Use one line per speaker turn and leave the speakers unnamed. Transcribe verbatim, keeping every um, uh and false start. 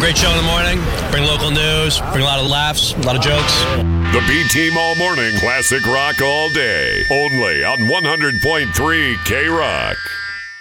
Great show in the morning. Bring local news. Bring a lot of laughs, a lot of jokes.
The B-Team All Morning. Classic rock all day. Only on one hundred point three K-Rock.